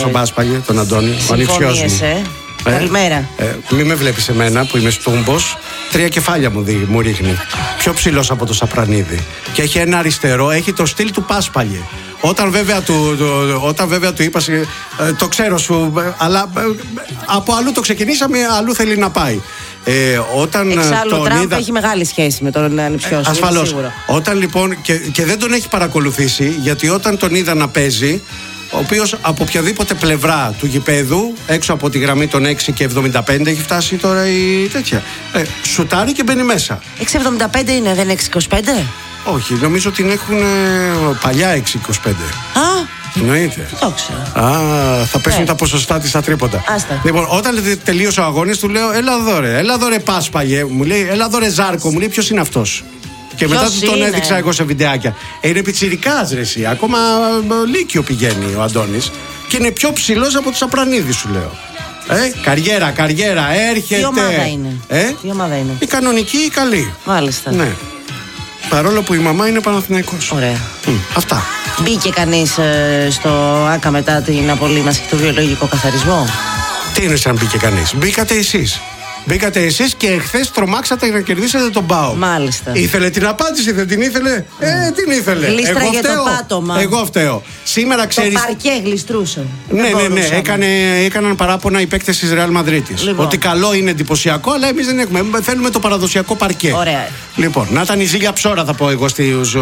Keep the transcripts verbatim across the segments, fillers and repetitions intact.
τον Πάσπαλη, τον Αντώνη, ο ανιψιός μου. Ε. Ε, Καλημέρα. Ε, μην με βλέπεις εμένα που είμαι στούμπος. Τρία κεφάλια μου, δει, μου ρίχνει. Πιο ψηλός από το Σαπρανίδη. Και έχει ένα αριστερό, έχει το στυλ του Πάσπαλη. Όταν βέβαια του, το, όταν βέβαια του είπα, ε, το ξέρω σου, ε, αλλά ε, από αλλού το ξεκινήσαμε, αλλού θέλει να πάει. Ε, όταν Εξάλλου, ο Τραμπ είδα... έχει μεγάλη σχέση με τον ανιψιό σου. Ασφαλώς. Όταν λοιπόν. Και, και δεν τον έχει παρακολουθήσει, γιατί όταν τον είδα να παίζει, ο οποίος από οποιαδήποτε πλευρά του γηπέδου, έξω από τη γραμμή των έξι και εβδομήντα πέντε έχει φτάσει τώρα η τέτοια. Ε, σουτάρει και μπαίνει μέσα. έξι εβδομήντα πέντε είναι, δεν είναι έξι είκοσι πέντε? Όχι, νομίζω ότι την έχουν ε, παλιά έξι είκοσι πέντε. Α! Εννοείται. Το ξέρω. Α, θα πέσουν ε. τα ποσοστά της στα τρίποτα. Άστα. Λοιπόν, όταν τελείωσε ο αγώνης, του λέω: Έλα εδώ ρε, έλα εδώ ρε Πάσπαγε. Μου λέει: Έλα εδώ ρε Ζάρκο. Μου λέει: Ποιος είναι αυτός? Και Ποιος μετά του τον είναι? έδειξα εγώ σε βιντεάκια. Ε, είναι πιτσιρικάς ρε εσύ. Ακόμα ε, λύκειο πηγαίνει ο Αντώνης. Και είναι πιο ψηλός από τους Σαπρανίδη, σου λέω. Ε, καριέρα, καριέρα, έρχεται. Τι ομάδα είναι? Ε? Τι ομάδα είναι? Η κανονική, η καλή. Μάλιστα. Ναι. Παρόλο που η μαμά είναι Παναθηναϊκός. Ωραία. Μ, αυτά. Μπήκε κανείς ε, στο ΆΚΑ μετά την απολύμαση και το βιολογικό καθαρισμό? Τι είναι σαν μπήκε κανείς? Μπήκατε εσείς. Μπήκατε εσείς και εχθές τρομάξατε να κερδίσετε τον ΠΑΟΚ. Μάλιστα. Ήθελε την απάντηση, δεν την ήθελε? Mm. Ε, την ήθελε. Γλίστρα Εγώ για φταίω. το πάτωμα. Εγώ φταίω. Σήμερα ξέρεις. Το παρκέ γλιστρούσε. Ναι, ναι, ναι. Έκανε, έκαναν παράπονα οι παίκτες της Ρεάλ Μαδρίτης. Λοιπόν. Ότι καλό είναι εντυπωσιακό, αλλά εμείς δεν έχουμε. Θέλουμε το παραδοσιακό παρκέ. Ωραία. Λοιπόν, να ήταν η ζήλια ψώρα, θα πω εγώ στους,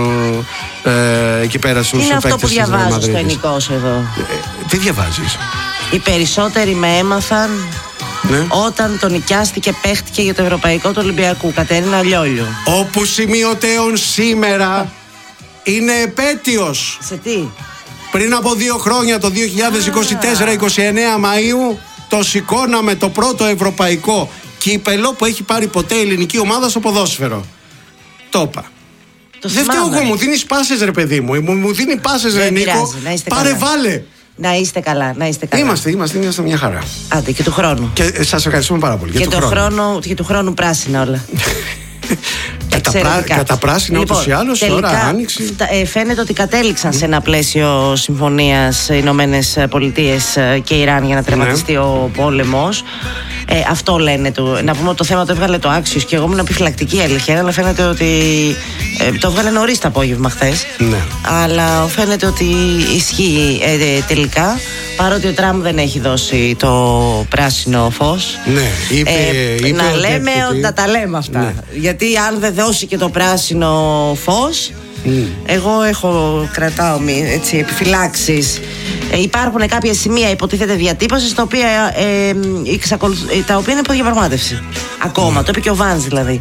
ε, εκεί πέρα στους είναι παίκτες αυτό που της Ρεάλ διαβάζω στο Μαδρίτης. ενικό σου εδώ. Ε, τι διαβάζεις? Οι περισσότεροι με έμαθαν. Ναι. Όταν τον νοικιάστηκε, παίχτηκε για το ευρωπαϊκό του Ολυμπιακού. Κατερίνα Λιόλιο. Όπου σημειωτέων σήμερα είναι επέτειος. Σε τι? Πριν από δύο χρόνια, το δύο χιλιάδες είκοσι τέσσερα είκοσι εννέα Μαΐου, το σηκώναμε το πρώτο ευρωπαϊκό κύπελο που έχει πάρει ποτέ η ελληνική ομάδα στο ποδόσφαιρο. Το είπα. Το Δεν φταίω εγώ, μου δίνεις πάσες ρε παιδί μου. Μου, μου δίνει πάσες ρε Νίκο. Πάρε καλά. βάλε. Να είστε καλά, να είστε καλά. Είμαστε, είμαστε, είμαστε μια χαρά. Άντε και του χρόνου. Και ε, σας ευχαριστούμε πάρα πολύ. Και, για το χρόνο, και του χρόνου πράσινα όλα. Κατά, πρά, κατά πράσινα λοιπόν, ούτως ή άλλως, τώρα άνοιξη. Φτα, ε, φαίνεται ότι κατέληξαν mm. σε ένα πλαίσιο συμφωνίας Ηνωμένες Πολιτείες και Ιράν για να τερματιστεί ναι. ο πόλεμος. Ε, αυτό λένε του. Να πούμε ότι το θέμα το έβγαλε το Άξιος και εγώ ήμουν επιφυλακτική αλήθεια, αλλά φαίνεται ότι ε, το έβγαλε νωρίς το απόγευμα χθες. Ναι. Αλλά φαίνεται ότι ισχύει ε, τελικά, παρότι ο Τραμπ δεν έχει δώσει το πράσινο φως. Ναι, είπε, ε, είπε να λέμε ότι ότι τα, τα λέμε αυτά. Ναι. Γιατί αν δεν δώσει και το πράσινο φως, mm. εγώ έχω, κρατάω έτσι, επιφυλάξεις. Ε, υπάρχουν κάποια σημεία υποτίθεται διατύπωσης τα οποία, ε, εξακολουθ... τα οποία είναι υπό διαπραγμάτευση. Ακόμα, mm. το είπε και ο Βάνς δηλαδή.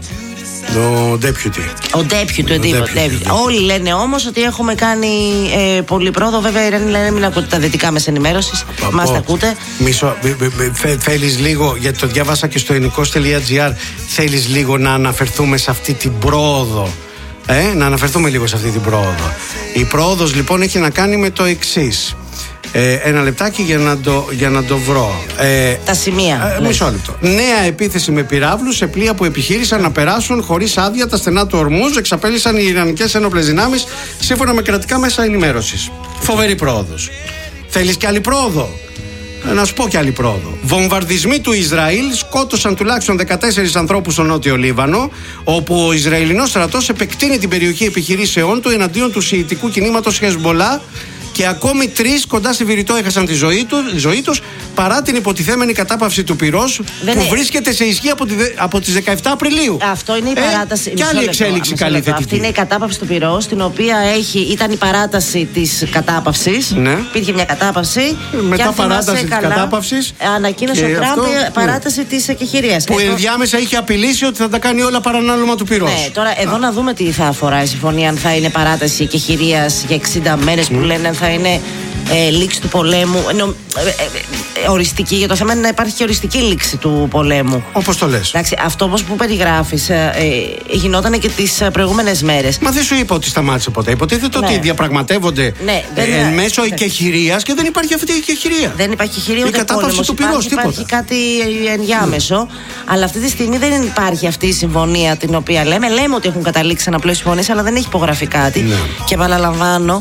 Ο deputy. Ο deputy, ο deputy. Όλοι λένε όμως ότι έχουμε κάνει ε, πολύ πρόοδο. Βέβαια, οι Ιρανοί λένε μην ακούτε τα δυτικά μέσα ενημέρωσης. Μας τα ακούτε. Μισό, θέλεις λίγο, γιατί το διάβασα και στο ελληνικός.gr, θέλεις λίγο να αναφερθούμε σε αυτή την πρόοδο. Ε, να αναφερθούμε λίγο σε αυτή την πρόοδο. Η πρόοδος λοιπόν έχει να κάνει με το εξής. Ε, ένα λεπτάκι για να το, για να το βρω. Ε, Τα σημεία. Ε, μισό λεπτό. Νέα επίθεση με πυράβλους σε πλοία που επιχείρησαν να περάσουν χωρίς άδεια τα στενά του Ορμούζ, εξαπέλυσαν οι Ιρανικές ένοπλες δυνάμεις σύμφωνα με κρατικά μέσα ενημέρωσης. Φοβερή πρόοδος. Θέλεις και άλλη πρόοδο? Να σου πω και άλλη πρόοδο. Βομβαρδισμοί του Ισραήλ σκότωσαν τουλάχιστον δεκατέσσερις ανθρώπους στο Νότιο Λίβανο, όπου ο Ισραηλινός στρατός επεκτείνει την περιοχή επιχειρήσεών του εναντίον του σιητικού κινήματος Χεσμολά. Και ακόμη τρεις κοντά στη Βηρητό έχασαν τη ζωή, του, ζωή τους παρά την υποτιθέμενη κατάπαυση του πυρός που είναι... βρίσκεται σε ισχύ από, τη, από τις δεκαεπτά Απριλίου. Αυτό είναι η παράταση. Ε, και άλλη εξέλιξη καλή θετική. Αυτή είναι η κατάπαυση του πυρός, την οποία έχει, ήταν η παράταση της κατάπαυσης. Ναι. Υπήρχε μια κατάπαυση. Μετά παράταση της κατάπαυσης. Ανακοίνωσε ο Τραμπ παράταση ναι. της εκεχηρίας. Που εδώ... ενδιάμεσα είχε απειλήσει ότι θα τα κάνει όλα παρανάλωμα του πυρός. Ναι, τώρα εδώ Α. να δούμε τι θα αφορά η συμφωνία, αν θα είναι παράταση εκεχηρίας για εξήντα μέρες mm. που λένε, αν θα είναι ε, λήξη του πολέμου. Εννο, ε, ε, ε, οριστική, για το θέμα είναι να υπάρχει και οριστική λήξη του πολέμου. Όπως το λες. Εντάξει, αυτό όμως που περιγράφεις ε, ε, γινόταν και τις προηγούμενες μέρες. Μα δεν σου είπα ότι σταμάτησε ποτέ. Υποτίθεται ναι. ότι διαπραγματεύονται ναι, ε, εν μέσω ναι. εκεχηρίας και δεν υπάρχει αυτή η εκεχηρία. Δεν υπάρχει εκεχηρία ούτε πόλεμος. Του πυρός, υπάρχει, υπάρχει κάτι ενδιάμεσο. Mm. Αλλά αυτή τη στιγμή δεν υπάρχει αυτή η συμφωνία την οποία λέμε. Λέμε ότι έχουν καταλήξει ένα πλαίσιο συμφωνίες, αλλά δεν έχει υπογραφεί κάτι. Mm. Και επαναλαμβάνω,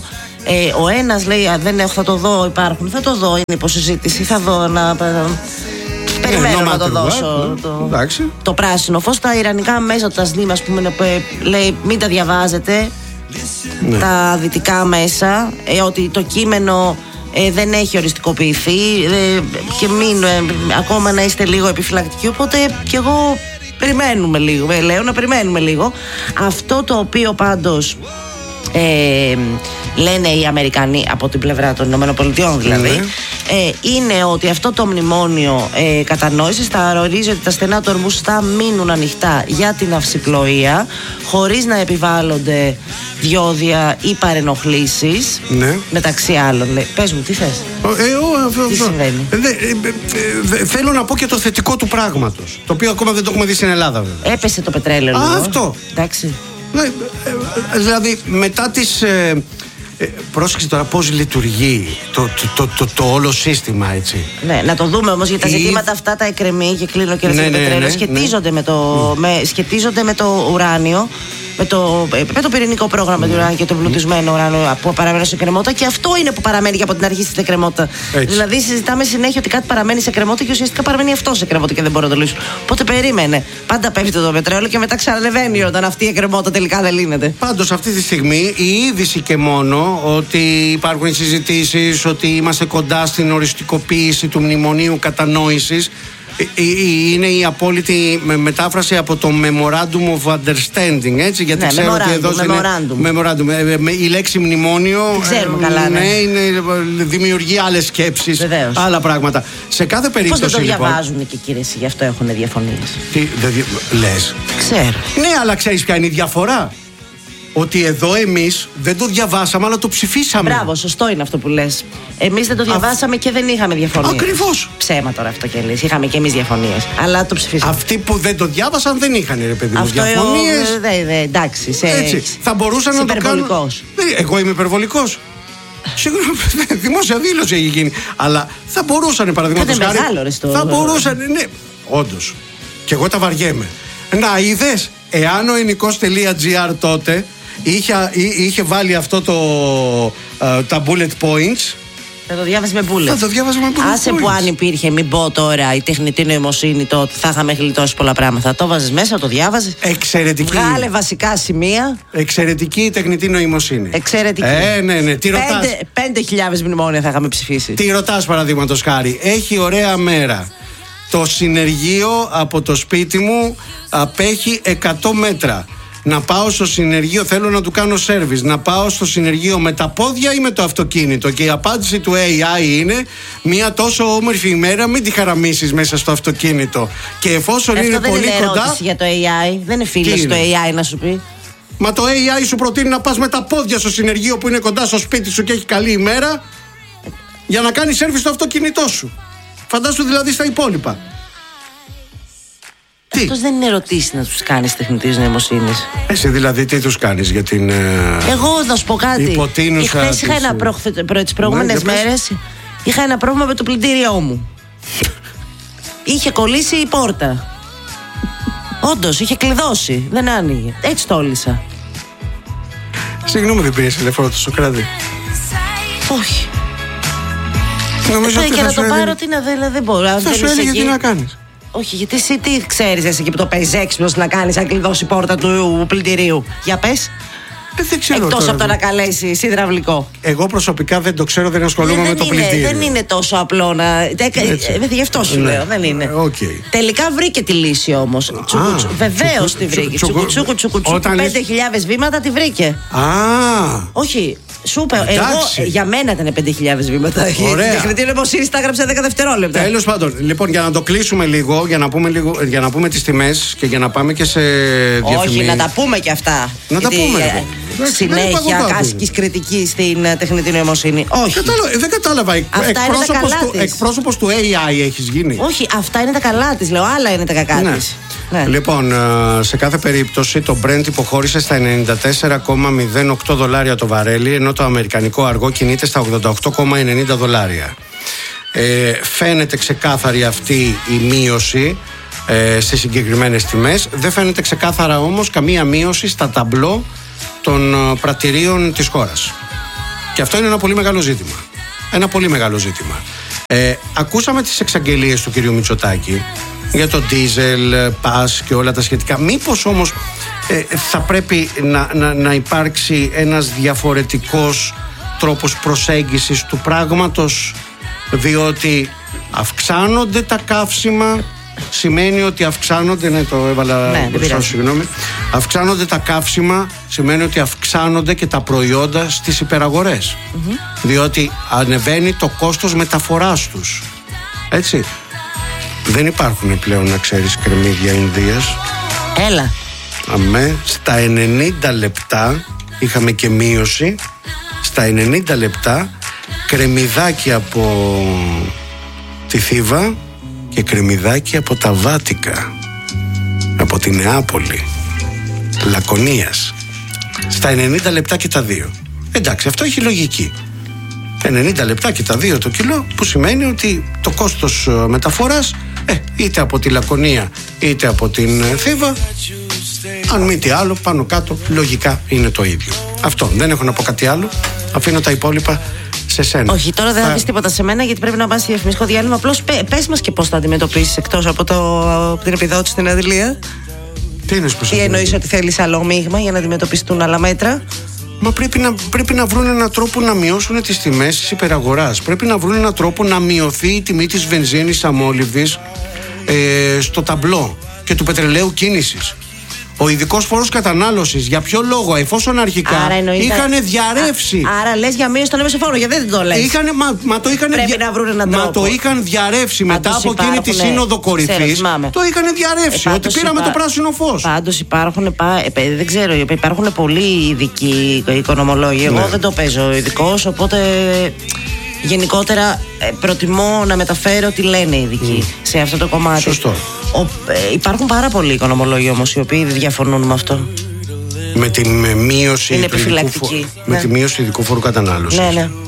Ε, ο ένας λέει α, δεν έχω, θα το δω, υπάρχουν, θα το δω, είναι υποσυζήτηση, θα δω να... Περιμένω να το δώσω το, το πράσινο φως. Τα ιρανικά μέσα, τα ΣΝΙΜ, ας πούμε, λέει μην τα διαβάζετε, ναι. Τα δυτικά μέσα, ε, ότι το κείμενο ε, δεν έχει οριστικοποιηθεί, ε, και μην ε, ακόμα να είστε λίγο επιφυλακτικοί. Οπότε και εγώ περιμένουμε λίγο, ε, λέω να περιμένουμε λίγο. Αυτό το οποίο πάντως ε, λένε οι Αμερικανοί από την πλευρά των ΗΠΑ δηλαδή, ναι. ε, είναι ότι αυτό το μνημόνιο ε, κατανόησης θα ορίζει ότι τα στενά του ορμούς θα μείνουν ανοιχτά για την αυσιπλοεία, χωρίς να επιβάλλονται διόδια ή παρενοχλήσεις, ναι. μεταξύ άλλων. Λέει, πες μου, τι θες? Ε, ε, τι συμβαίνει? Ε, ε, ε, ε, θέλω να πω και το θετικό του πράγματος, το οποίο ακόμα δεν το έχουμε δει στην Ελλάδα, βέβαια. Έπεσε το πετρέλαιο. Α, λίγο. αυτό. Εντάξει. Ε, ε, δηλαδή μετά τις ε, ε, πρόσεξε τώρα πώς λειτουργεί το, το, το, το, το όλο σύστημα, έτσι. Ναι, να το δούμε όμως, γιατί τα ζητήματα αυτά τα εκκρεμεί και κλείνω και ναι, ναι, πετρέλαιο, ναι, σχετίζονται, ναι. με το, με, σχετίζονται με το ουράνιο, με το, με το πυρηνικό πρόγραμμα mm. του ουράνιου και το εμπλουτισμένο ουράνιο που παραμένει σε εκκρεμότητα, και αυτό είναι που παραμένει και από την αρχή στην εκκρεμότητα. Δηλαδή, συζητάμε συνέχεια ότι κάτι παραμένει σε εκκρεμότητα και ουσιαστικά παραμένει αυτό σε εκκρεμότητα και δεν μπορώ να το λύσω. Οπότε περίμενε. Πάντα πέφτει το πετρέλαιο και μετά ξανανεβαίνει όταν αυτή η εκκρεμότητα τελικά δεν λύνεται. Πάντως, αυτή τη στιγμή η είδηση και μόνο ότι υπάρχουν συζητήσεις ότι είμαστε κοντά στην οριστικοποίηση του μνημονίου κατανόησης. Είναι η απόλυτη μετάφραση από το Memorandum of Understanding, έτσι, γιατί ναι, ξέρω ότι εδώ είναι η λέξη μνημόνιο, ξέρουμε καλά, ναι. Ναι, είναι, δημιουργεί άλλες σκέψεις, βεβαίως. Άλλα πράγματα. Σε κάθε περίπτωση. Πώς δεν το λοιπόν, διαβάζουν και κύριε, γι' αυτό έχουν διαφωνίες. Τι δε, λες? Ξέρω. Ναι, αλλά ξέρεις ποια είναι η διαφορά? Ότι εδώ εμείς δεν το διαβάσαμε, αλλά το ψηφίσαμε. Μπράβο, σωστό είναι αυτό που λες. Εμείς δεν το διαβάσαμε Α... και δεν είχαμε διαφωνίες. Ακριβώς. Ψέμα τώρα αυτό και λες. Είχαμε και εμείς διαφωνίες. Αλλά το ψηφίσαμε. Αυτοί που δεν το διάβασαν δεν είχαν, ρε παιδί μου, διαφωνίες. Δε, δε, εντάξει. Σε... Έτσι. Θα μπορούσαν να το κάνουν. Εγώ είμαι υπερβολικός. Συγγνώμη, δημόσια δήλωση έχει γίνει. Αλλά θα μπορούσαν, παραδείγματος χάρη. Θα μπορούσαν, ναι, όντως. Και εγώ τα βαριέμαι. Να, είδες, εάν ο ενικός.gr τότε είχε, είχε βάλει αυτό το, uh, τα bullet points, θα το διάβαζε με bullet. Θα το διάβαζε με bullet. Άσε points. Που αν υπήρχε, μην πω τώρα, η τεχνητή νοημοσύνη τότε, θα είχαμε γλιτώσει πολλά πράγματα. Το βάζεις μέσα, το διάβαζες. Εξαιρετική. Βγάλε βασικά σημεία. Εξαιρετική η τεχνητή νοημοσύνη. Εξαιρετική. Ε, ναι, ναι. Τι ρωτάς? Πέντε, πέντε χιλιάδες μνημόνια θα είχαμε ψηφίσει. Τι ρωτάς, παραδείγματος χάρη? Έχει ωραία μέρα. Το συνεργείο από το σπίτι μου απέχει εκατό μέτρα. Να πάω στο συνεργείο, θέλω να του κάνω σέρβις. Να πάω στο συνεργείο με τα πόδια ή με το αυτοκίνητο? Και η απάντηση του έι άι είναι: μια τόσο όμορφη ημέρα, μην τη χαραμίσεις μέσα στο αυτοκίνητο. Και εφόσον αυτό είναι δεν πολύ είναι κοντά. Ερώτηση για το έι άι. Δεν είναι φίλος το έι άι να σου πει. Μα το έι άι σου προτείνει να πας με τα πόδια στο συνεργείο που είναι κοντά στο σπίτι σου και έχει καλή ημέρα, για να κάνει σέρβις στο αυτοκίνητό σου. Φαντάσου δηλαδή στα υπόλοιπα. Αυτός δεν είναι ερωτήσεις να τους κάνεις τεχνητής νοημοσύνης. Εσύ δηλαδή τι τους κάνεις για την. Εγώ να σου πω κάτι. Υποτείνουσα. Χθες είχα ένα προχθε... προ... τις προηγούμενες ναι, μέρες είχα ένα πρόβλημα με το πλυντήριό μου. Είχε κολλήσει η πόρτα. Όντως, είχε κλειδώσει. Δεν άνοιγε. Έτσι το όλυσα. Συγγνώμη, δεν πήρες τηλέφωνο του Σοκράτη? Όχι. Νομίζω ότι και να το πάρω, έλεγε... τι να δεν, δεν μπορώ. Θα σου έλεγε τι να κάνεις. Όχι, γιατί εσύ τι ξέρεις εσύ και που το παίζεις έξυπνος να κάνεις αν κλειδώσει η πόρτα του πλυντηρίου? Για πες. Ε, δεν ξέρω. Εκτός τώρα, από το να καλέσεις υδραυλικό. Εγώ προσωπικά δεν το ξέρω, δεν ασχολούμαι ναι, με το είναι, πλυντήριο. Δεν είναι τόσο απλό να. Ε, γι' αυτό σου ναι. λέω, δεν είναι. Okay. Τελικά βρήκε τη λύση όμως. Βεβαίως τη βρήκε. Τσουκουτσούκου τσουκουτσούκου. Πέντε χιλιάδες βήματα τη βρήκε. Α. Όχι. Σου είπα, εγώ για μένα ήταν πέντε χιλιάδες βήματα. Η τεχνητή νοημοσύνη τα έγραψε δέκα δευτερόλεπτα. Τέλος πάντων, λοιπόν, για να το κλείσουμε λίγο, για να πούμε, λίγο, για να πούμε τις τιμές και για να πάμε και σε διαφημίσεις. Όχι, να τα πούμε και αυτά. Να τα πούμε. Λοιπόν. Συνέχεια κάσκεις κριτική στην τεχνητή νοημοσύνη. Όχι. Κατάλα, δεν κατάλαβα. Εκπρόσωπος του έι άι έχεις γίνει? Όχι, αυτά είναι τα καλά της, λέω. Άλλα είναι τα κακά της. Ναι. Λοιπόν, σε κάθε περίπτωση το Brent υποχώρησε στα ενενήντα τέσσερα κόμμα μηδέν οκτώ δολάρια το βαρέλι, ενώ το αμερικανικό αργό κινείται στα ογδόντα οκτώ κόμμα ενενήντα δολάρια. Ε, φαίνεται ξεκάθαρη αυτή η μείωση ε, στις συγκεκριμένες τιμές. Δεν φαίνεται ξεκάθαρα όμως καμία μείωση στα ταμπλό των πρατηρίων της χώρας. Και αυτό είναι ένα πολύ μεγάλο ζήτημα. Ένα πολύ μεγάλο ζήτημα. Ε, ακούσαμε τις εξαγγελίες του κυρίου Μητσοτάκη για το diesel, pass και όλα τα σχετικά. Μήπως όμως ε, θα πρέπει να, να, να υπάρξει ένας διαφορετικός τρόπος προσέγγισης του πράγματος, διότι αυξάνονται τα καύσιμα, σημαίνει ότι αυξάνονται, ναι το έβαλα ναι, μπροστά, συγγνώμη, αυξάνονται τα καύσιμα, σημαίνει ότι αυξάνονται και τα προϊόντα στις υπεραγορές, mm-hmm. διότι ανεβαίνει το κόστος μεταφοράς τους, έτσι. Δεν υπάρχουν πλέον, να ξέρεις, κρεμμύδια Ινδίας. Έλα. Αμέ, στα ενενήντα λεπτά είχαμε και μείωση. Στα ενενήντα λεπτά κρεμμυδάκι από τη Θήβα και κρεμμυδάκι από τα Βάτικα, από τη Νεάπολη, Λακωνίας. Στα ενενήντα λεπτά και τα δύο. Εντάξει, αυτό έχει λογική. ενενήντα λεπτά και τα δύο το κιλό, που σημαίνει ότι το κόστος μεταφοράς ε, είτε από τη Λακωνία είτε από την Θήβα, αν μη τι άλλο, πάνω κάτω λογικά είναι το ίδιο. Αυτό, δεν έχω να πω κάτι άλλο. Αφήνω τα υπόλοιπα σε σένα. Όχι, τώρα δεν θα πεις τίποτα σε μένα, γιατί πρέπει να πας σε διαφημιστικό διάλειμμα. Απλώς πε, πες μας και πώς θα αντιμετωπίσεις εκτός από, το, από την επιδότηση στην Αδηλία. Τι εννοείς, πώς Τι εννοείς, ότι θέλεις άλλο μείγμα για να αντιμετωπιστούν άλλα μέτρα? Μα πρέπει να, πρέπει να βρουν έναν τρόπο να μειώσουν τις τιμές της υπεραγοράς. Πρέπει να βρουν έναν τρόπο να μειωθεί η τιμή της βενζίνης αμόλυβδης ε, στο ταμπλό και του πετρελαίου κίνησης. Ο ειδικός φόρος κατανάλωσης, για ποιο λόγο, εφόσον αρχικά είχαν διαρρεύσει. Α, άρα λες για μείωση στον έμεσο φόρο, γιατί δεν το λες? Είχανε, μα, μα το είχαν Πρέπει δια... να βρουν έναν μα τρόπο. το είχαν διαρρεύσει Πάντως μετά από υπάρχουν, εκείνη τη σύνοδο κορυφής. Το είχαν διαρρεύσει, ε, ότι πήραμε υπά... το πράσινο φως. Πάντως υπάρχουν, ε, δεν ξέρω, υπάρχουν πολλοί ειδικοί οικονομολόγοι. Εγώ ναι. δεν το παίζω ειδικός, οπότε γενικότερα ε, προτιμώ να μεταφέρω τι λένε οι ειδικοί mm. σε αυτό το κομμάτι. Σωστό. Ο, ε, υπάρχουν πάρα πολλοί οικονομολόγοι όμως οι οποίοι δεν διαφωνούν με αυτό. Με τη με μείωση Είναι του ειδικού φο... ναι. με τη μείωση του ειδικού φόρου κατανάλωσης. Ναι, ναι.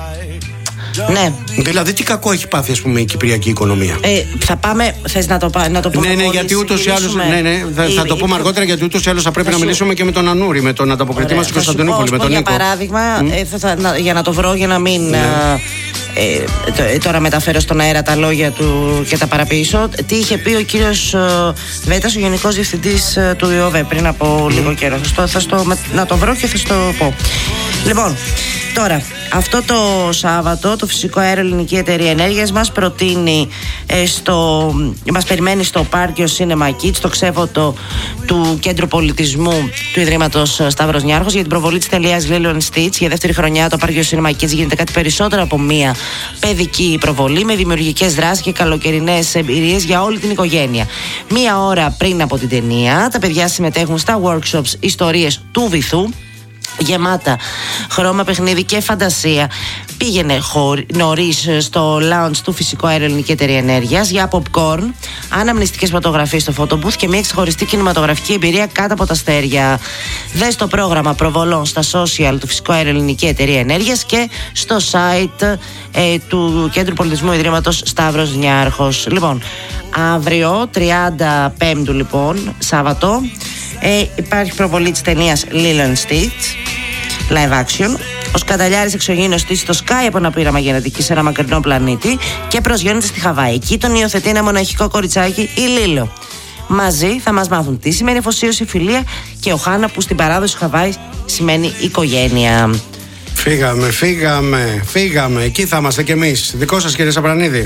Ναι. Δηλαδή, τι κακό έχει πάθει, ας πούμε, η κυπριακή οικονομία? Ε, θα πάμε, θες να το, να το πούμε? Ναι, ναι, γιατί ούτως ή άλλως. Ναι, ναι, θα, θα το πούμε αργότερα, γιατί ούτως ή άλλως θα πρέπει θα να σου... μιλήσουμε και με τον Ανούρη, με τον ανταποκριτή μας στην Κωνσταντινούπολη. Με τον για Νίκο. παράδειγμα, mm. ε, θα, θα, να, για να το βρω, για να μην. Ναι. Α, ε, τώρα μεταφέρω στον αέρα τα λόγια του και τα παραπίσω. Τι είχε πει ο κύριος Βέτας, ο Γενικός Διευθυντής του ΙΟΒΕ, πριν από mm. λίγο καιρό. Θα στο, θα στο, να το βρω και θα στο πω. Λοιπόν, τώρα, αυτό το Σάββατο το Φυσικό Αέριο Ελληνική Εταιρεία Ενέργειας μας προτείνει ε, στο, μας περιμένει στο Πάρκιο Cinema Kids, το ξέφωτο του Κέντρου Πολιτισμού του Ιδρύματος Σταύρος Νιάρχος, για την προβολή της ταινίας Lilo and Stitch. Για δεύτερη χρονιά το Πάρκιο Cinema Kids γίνεται κάτι περισσότερο από μία παιδική προβολή, με δημιουργικές δράσεις και καλοκαιρινές εμπειρίες για όλη την οικογένεια. Μία ώρα πριν από την ταινία τα παιδιά συμμετέχουν στα workshops ιστορίες του βυθού, γεμάτα χρώμα, παιχνίδι και φαντασία. Πήγαινε νωρίς στο lounge του Φυσικό Αέριο Ελληνική Εταιρεία Ενέργειας για popcorn, αναμνηστικές φωτογραφίες στο photo booth και μια ξεχωριστή κινηματογραφική εμπειρία κάτω από τα αστέρια. Δες το πρόγραμμα προβολών στα social του Φυσικό Αέριο Ελληνική Εταιρεία Ενέργειας και στο site ε, του Κέντρου Πολιτισμού Ιδρύματος Σταύρος Νιάρχος. Λοιπόν, αύριο τριάντα πέμπτου, λοιπόν, Σάββατο, Ε, υπάρχει προβολή της ταινίας Lilo and Stitch live action. Ο Σκαταλιάρης εξωγήινος στήσει το Sky από ένα πείραμα γενετική σε ένα μακρινό πλανήτη και προσγειώνεται στη Χαβάη. Εκεί τον υιοθετεί ένα μοναχικό κοριτσάκι, η Λίλο. Μαζί θα μας μάθουν τι σημαίνει αφοσίωση, φιλία και ο Χάνα, που στην παράδοση του Χαβάη σημαίνει οικογένεια. Φύγαμε, φύγαμε, φύγαμε. Εκεί θα είμαστε κι εμείς. Δικό σας, κύριε Σαπρανίδη.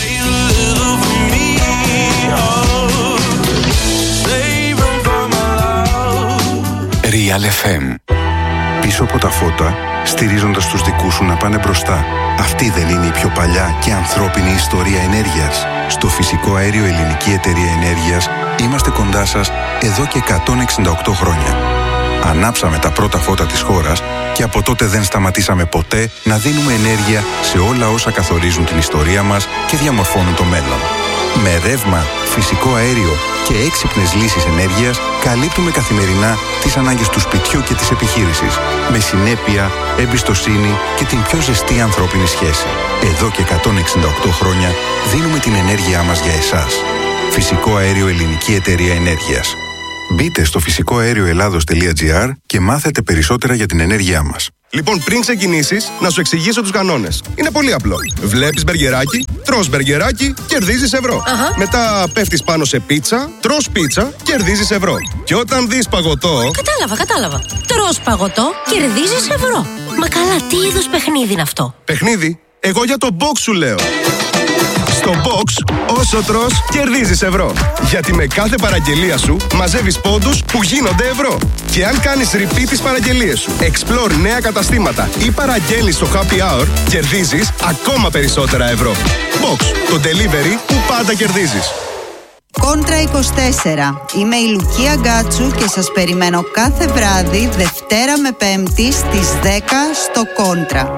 Real εφ εμ. Πίσω από τα φώτα, στηρίζοντας τους δικούς σου να πάνε μπροστά. Αυτή δεν είναι η πιο παλιά και ανθρώπινη ιστορία ενέργειας? Στο Φυσικό Αέριο Ελληνική Εταιρεία Ενέργειας είμαστε κοντά σας εδώ και εκατόν εξήντα οκτώ χρόνια. Ανάψαμε τα πρώτα φώτα της χώρας και από τότε δεν σταματήσαμε ποτέ να δίνουμε ενέργεια σε όλα όσα καθορίζουν την ιστορία μας και διαμορφώνουν το μέλλον. Με ρεύμα, φυσικό αέριο και έξυπνες λύσεις ενέργειας καλύπτουμε καθημερινά τις ανάγκες του σπιτιού και της επιχείρησης, με συνέπεια, εμπιστοσύνη και την πιο ζεστή ανθρώπινη σχέση. Εδώ και εκατόν εξήντα οκτώ χρόνια δίνουμε την ενέργειά μας για εσάς. Φυσικό Αέριο Ελληνική Εταιρεία Ενέργειας. Μπείτε στο φυσικό αέριο ελλάδος τελεία τζι άρ και μάθετε περισσότερα για την ενέργειά μας. Λοιπόν, πριν ξεκινήσεις, να σου εξηγήσω τους κανόνες. Είναι πολύ απλό. Βλέπεις μπεργκεράκι, τρως μπεργκεράκι, κερδίζεις ευρώ. Αχα. Μετά πέφτεις πάνω σε πίτσα, τρως πίτσα, κερδίζεις ευρώ. Και όταν δεις παγωτό. Κατάλαβα, κατάλαβα. Τρως παγωτό, κερδίζεις ευρώ. Μα καλά, τι είδους παιχνίδι είναι αυτό? Παιχνίδι? Εγώ για το box σου λέω. Στο box, όσο τρως, κερδίζεις ευρώ. Γιατί με κάθε παραγγελία σου μαζεύεις πόντους που γίνονται ευρώ. Και αν κάνεις repeat τις παραγγελίες σου, explore νέα καταστήματα ή παραγγέλνεις στο happy hour, κερδίζεις ακόμα περισσότερα ευρώ. Box, το delivery που πάντα κερδίζεις. Κόντρα είκοσι τέσσερα. Είμαι η Λουκία Γκάτσου και σας περιμένω κάθε βράδυ, Δευτέρα με Πέμπτη στις δέκα στο Κόντρα.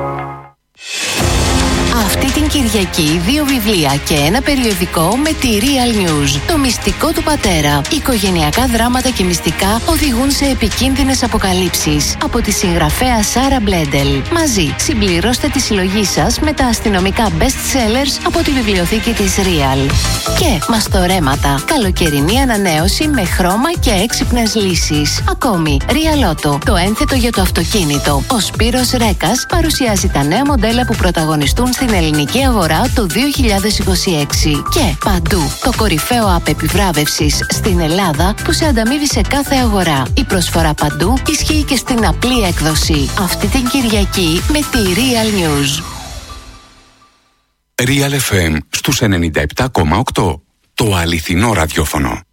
Αυτή την Κυριακή δύο βιβλία και ένα περιοδικό με τη Real News. Το μυστικό του πατέρα. Οικογενειακά δράματα και μυστικά οδηγούν σε επικίνδυνες αποκαλύψεις. Από τη συγγραφέα Σάρα Μπλέντελ. Μαζί συμπληρώστε τη συλλογή σας με τα αστυνομικά best sellers από τη βιβλιοθήκη της Real. Και μαστορέματα. Καλοκαιρινή ανανέωση με χρώμα και έξυπνες λύσεις. Ακόμη, Real Auto. Το ένθετο για το αυτοκίνητο. Ο Σπύρος Ρέκας παρουσιάζει τα νέα μοντέλα που πρωταγωνιστούν στην ελληνική αγορά το δύο χιλιάδες είκοσι έξι. Και παντού το κορυφαίο app επιβράβευσης στην Ελλάδα που σε ανταμείβει σε κάθε αγορά. Η προσφορά παντού ισχύει και στην απλή έκδοση. Αυτή την Κυριακή με τη Real News. Real εφ εμ στους ενενήντα επτά κόμμα οκτώ. Το αληθινό ραδιόφωνο.